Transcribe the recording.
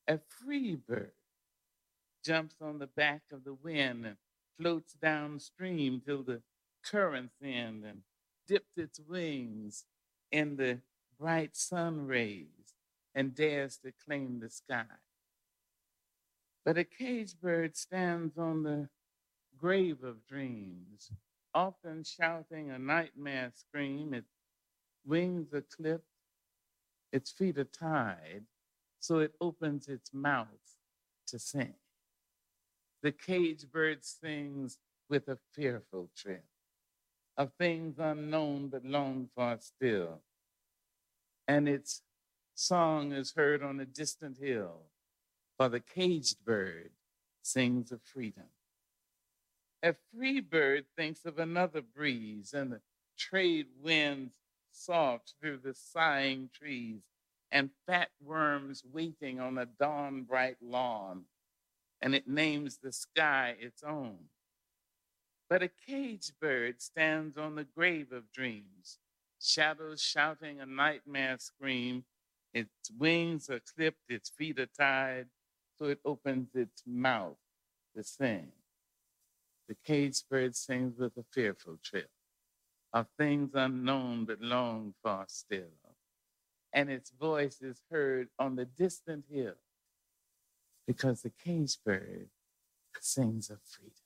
A free bird jumps on the back of the wind and floats downstream till the currents end and dips its wings in the bright sun rays and dares to claim the sky. But a caged bird stands on the grave of dreams, often shouting a nightmare scream. Its wings are clipped, its feet are tied, so it opens its mouth to sing. The caged bird sings with a fearful trill of things unknown but longed for still. And its song is heard on a distant hill, for the caged bird sings of freedom. A free bird thinks of another breeze and the trade winds soft through the sighing trees and fat worms waiting on a dawn bright lawn, and it names the sky its own. But a caged bird stands on the grave of dreams, shadows shouting a nightmare scream. Its wings are clipped, its feet are tied, so it opens its mouth to sing. The caged bird sings with a fearful trill of things unknown but longed for still. And its voice is heard on the distant hill because the caged bird sings of freedom.